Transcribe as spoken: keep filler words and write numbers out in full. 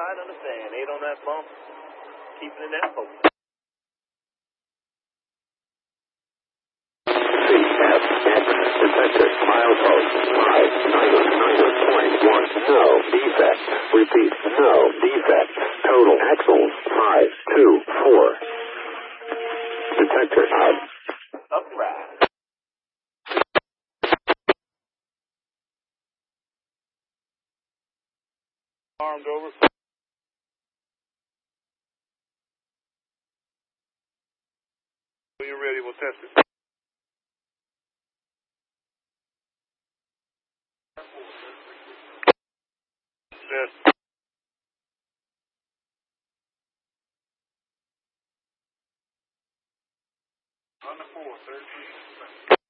right, understand. Eight on that bump. Keeping in that focus. Detector, milepost, five, niner, niner point one, no defect. Repeat, no defect. Total axle, five, two, four. Detector out. Upright. Armed over. When you're ready, we'll test it. Yes. On the four, thirteen.